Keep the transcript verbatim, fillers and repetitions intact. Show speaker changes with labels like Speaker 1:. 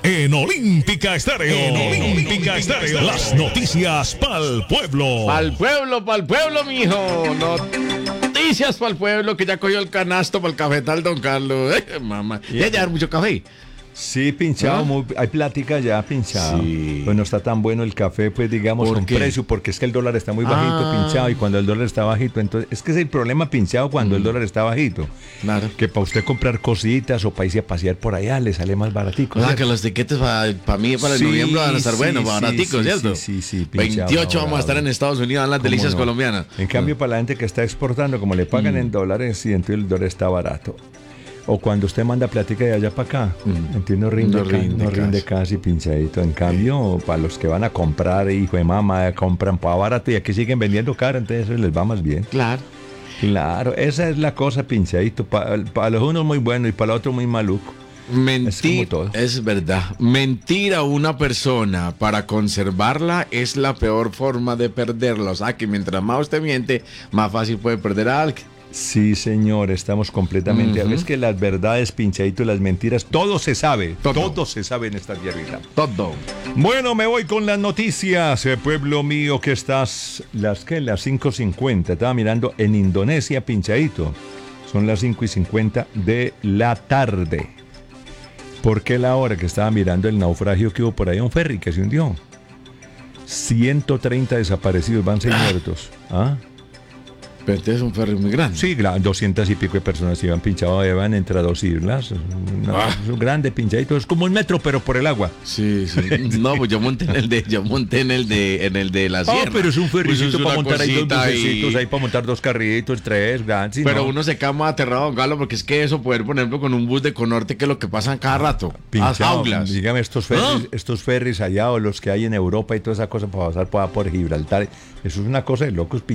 Speaker 1: en Olímpica Estéreo. En Olímpica Estéreo. Las noticias pa'l pueblo.
Speaker 2: Pa'l pueblo, pa'l pueblo, mijo. Noticias pa'l pueblo, que ya cogió el canasto para el cafetal, don Carlos. Eh, mamá. Ya ya mucho café.
Speaker 3: Sí, pinchado,
Speaker 2: ¿Ah?
Speaker 3: muy, hay plática ya pinchado.
Speaker 2: Sí.
Speaker 3: Pues no está tan bueno el café, pues digamos,
Speaker 2: ¿Por
Speaker 3: con
Speaker 2: qué?
Speaker 3: precio, porque es que el dólar está muy bajito,
Speaker 2: Ah.
Speaker 3: pinchado, y cuando el dólar está bajito, entonces, es que es el problema pinchado cuando
Speaker 2: Mm.
Speaker 3: el dólar está bajito.
Speaker 2: Claro.
Speaker 3: Que para usted comprar cositas o para irse a pasear por allá le sale más baratico.
Speaker 2: O sea,
Speaker 3: ¿cierto?
Speaker 2: que los tiquetes para mí, para el
Speaker 3: Sí,
Speaker 2: noviembre, van a estar
Speaker 3: sí,
Speaker 2: buenos,
Speaker 3: sí,
Speaker 2: baraticos,
Speaker 3: sí,
Speaker 2: ¿cierto?
Speaker 3: sí, sí, sí, pinchado,
Speaker 2: veintiocho vamos a
Speaker 3: bravo.
Speaker 2: estar en Estados Unidos, en las
Speaker 3: ¿Cómo
Speaker 2: delicias
Speaker 3: no?
Speaker 2: colombianas.
Speaker 3: En cambio, para la gente que está exportando, como le pagan
Speaker 2: Mm.
Speaker 3: en dólares, y entonces el dólar está barato. O cuando usted manda plática de allá para acá,
Speaker 2: Mm.
Speaker 3: entiendo, rinde,
Speaker 2: No
Speaker 3: ca-
Speaker 2: rinde
Speaker 3: no rinde
Speaker 2: casi.
Speaker 3: casi pinchadito. En cambio, para los que van a comprar, hijo de mamá, compran para barato y aquí siguen vendiendo caro, entonces eso les va más bien.
Speaker 2: Claro.
Speaker 3: Claro, esa es la cosa, pinchadito. Para los unos muy bueno y para los otros muy maluco.
Speaker 2: Mentir,
Speaker 3: todo.
Speaker 2: es verdad. Mentir a una persona para conservarla es la peor forma de perderla. O sea, que mientras más usted miente, más fácil puede perder a alguien.
Speaker 3: Sí, señor, estamos completamente.
Speaker 2: Ujú.
Speaker 3: Es que las verdades, pinchadito, las mentiras, todo se sabe.
Speaker 2: Todo.
Speaker 3: Todo, se sabe en esta tierrita.
Speaker 2: Todo.
Speaker 3: Bueno, me voy con las noticias, eh, pueblo mío, que estás, las que, las cinco cincuenta, estaba mirando en Indonesia, pinchadito, son las cinco y cincuenta de la tarde. ¿Por qué la hora que estaba mirando el naufragio que hubo por ahí, un ferry que se hundió? ciento treinta desaparecidos, van seis muertos. ¿Ah?
Speaker 2: Pero este es un ferry muy grande.
Speaker 3: Sí, gra- doscientas y pico de personas iban pinchados, iban entre dos islas. Una-
Speaker 2: Ah.
Speaker 3: es un grande pinchadito, es como un metro, pero por el agua.
Speaker 2: Sí, sí. No, pues yo monté en el de, yo monté en el de, en el de la sierra.
Speaker 3: Ah, pero es un
Speaker 2: Pues
Speaker 3: ferricito
Speaker 2: es
Speaker 3: para
Speaker 2: una
Speaker 3: montar ahí dos
Speaker 2: cosita
Speaker 3: bucecitos,
Speaker 2: y-
Speaker 3: ahí para montar dos carritos, tres, grandes.
Speaker 2: Pero uno se queda más aterrado, don Galo, porque es que eso, poder, por ejemplo, con un bus de Conorte, que es lo que pasa cada rato. Las
Speaker 3: pinchado,
Speaker 2: aulas.
Speaker 3: dígame, estos ferries,
Speaker 2: ¿Ah?
Speaker 3: estos ferries allá o los que hay en Europa y toda esa cosa para pasar por, por Gibraltar, eso es una cosa de locos.